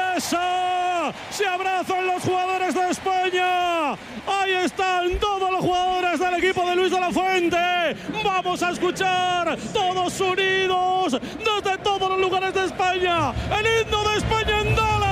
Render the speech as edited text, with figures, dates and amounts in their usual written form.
¡Eso! Se abrazan los jugadores de España. Ahí están todos los jugadores del equipo de Luis de la Fuente. Vamos a escuchar todos unidos desde todos los lugares de España el himno de España en Dallas.